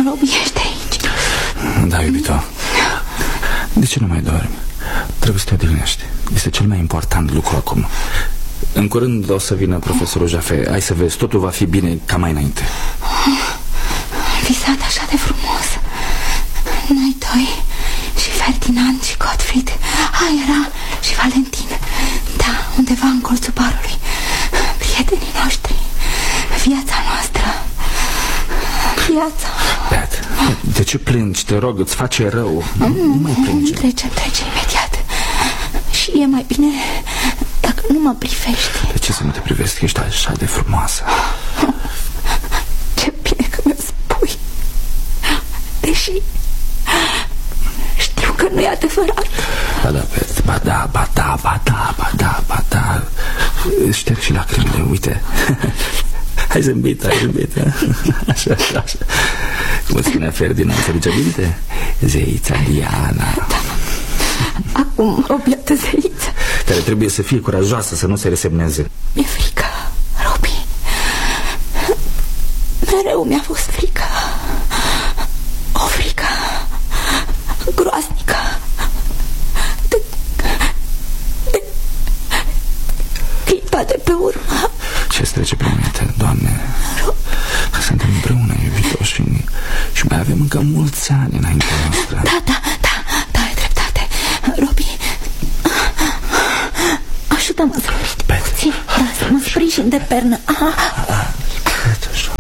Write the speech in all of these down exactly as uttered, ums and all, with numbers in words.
Robi, ești aici? Da, iubito. De ce nu mai dormi? Trebuie să te odihnești. Este cel mai important lucru acum. În curând o să vină profesorul Jaffe. Hai să vezi, totul va fi bine ca mai înainte. Am visat așa de frumos. Noi doi și Ferdinand și Gottfried. Ah, era și Valentin. Da, undeva în colțul barului. Prietenii noștri. Viața noastră. Viața. Beat, de ce plângi? Te rog, îți face rău. Nu, nu mai plânge. Trece, trece imediat. Și e mai bine dacă nu mă privești. De ce să nu te privesc? Ești așa de frumoasă. Ce bine că mi-o spui. Deși știu că nu e adevărat. Ba da, Pet, ba da, ba da, ba da, ba da, ba da. Șterg și lacrimile, uite. Hai zâmbit, hai zâmbit. Așa, așa, așa. Cum îți spunea Ferdinand, să duce bine? Zeița Diana. Da. Acum, Robi, iată zeița. Care trebuie să fie curajoasă, să nu se resemneze. Mi-e frică, Robi. Mereu mi-a fost frică. O frică groaznică. De, de clipa de pe urmă. Ce-ți trece prin minte, Doamne? Suntem împreună, iubito, și, și mai avem încă mulți ani înaintea noastră. Da, da, da, da, ai dreptate. Robi, ajută-mă să mă ridic puțin. Da, să mă sprijin de pernă. Aha. Așa.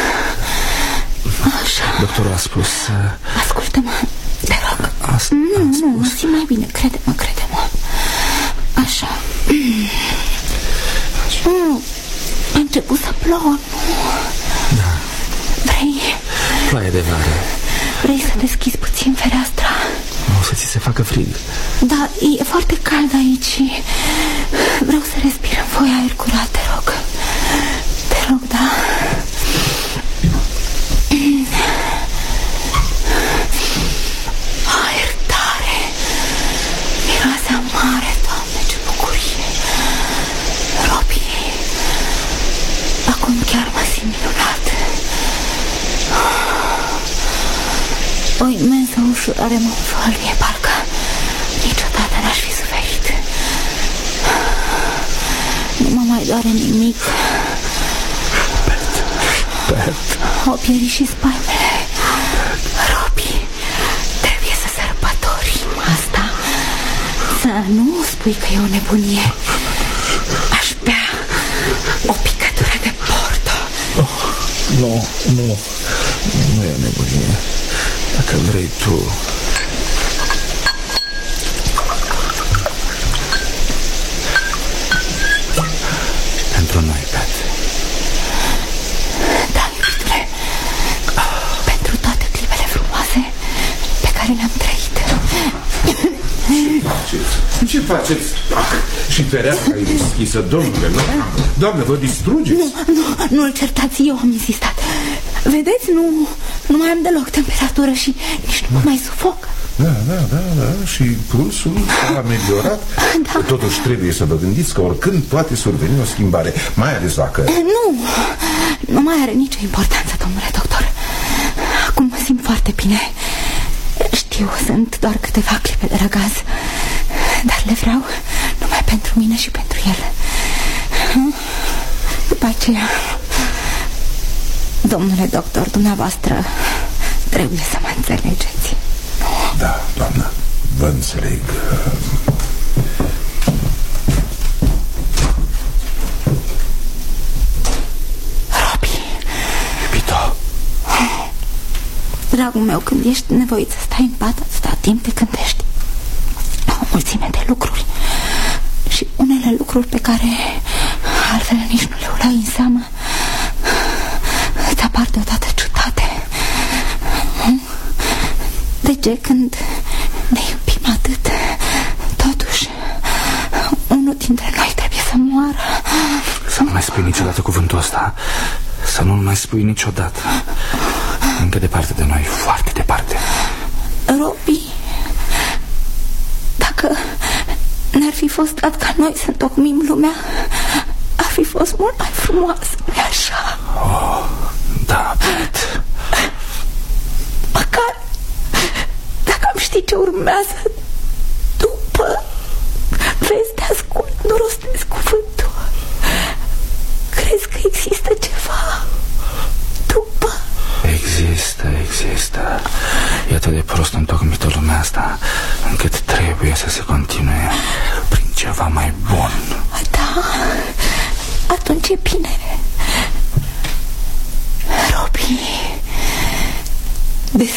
Așa. Doctorul a spus... Ascultă-mă, te rog. A, a Nu, spus... nu, zi mai bine, crede-mă, crede-mă. Așa. Mm. A început să plouă, nu? Da. Vrei... Ploaie de vară. Vrei să deschizi puțin fereastra? O să ți se facă frig. Da, e foarte cald aici și vreau să respir în foi aer curat, te rog. Te rog, da. Aer tare. Miroase amare, Doamne, ce bucurie. Robi, acum chiar mă simt minunat. O imensă ușurare mă învăluie, parcă niciodată n-aș fi suferit. Nu mă mai doare nimic. Bert, Bert. Au pierit și spaimele. Robi, trebuie să sărbătorim asta. Să nu spui că e o nebunie. Aș bea o picătură de porto. Oh, nu, nu, nu e o nebunie. Dacă vrei tu. Pentru noi, Pat. Da, iubitule. Pentru toate clipele frumoase pe care le-am trăit. Ce faceți? Ce faceți? Ah, și fereastra e deschisă, domnule. Doamne, vă distrugeți. Nu, nu, nu-l certați, eu am insistat. Vedeți, nu, nu mai am deloc temperatură și nici nu mă mai sufoc. Da, da, da, da. Și pulsul s-a ameliorat. Da. Totuși trebuie să vă gândiți că oricând poate surveni o schimbare, mai ales dacă... Nu, nu mai are nicio importanță, domnule doctor. Acum mă simt foarte bine. Știu, sunt doar câteva clipe de răgaz, dar le vreau numai pentru mine și pentru el. După aceea, domnule doctor, dumneavoastră trebuie să mă înțelegeți. Da, doamnă, vă înțeleg. Robi. Iubito. Dragul meu, când ești nevoit să stai în pat atâta timp, te gândești la o mulțime de lucruri. Și unele lucruri pe care altfel nici nu le luai în seamă îți apar deodată ciudate. De ce când ne iubim atât, totuși unul dintre noi trebuie să moară? Să nu mai spui niciodată cuvântul ăsta. Să nu mai spui niciodată. Încă departe de noi, foarte departe. Robi, dacă n-ar fi fost dat ca noi să întocmim lumea, ar fi fost mult mai frumoasă, nu-i așa? Oh, da, Bert. urmează după. Vezi, te ascult, nu rostesc cuvântul. Crezi că există ceva după? Există, există. E atât de prost întocmită lumea asta, încât trebuie să se continue prin ceva mai bun. Da, atunci e bine. Robi,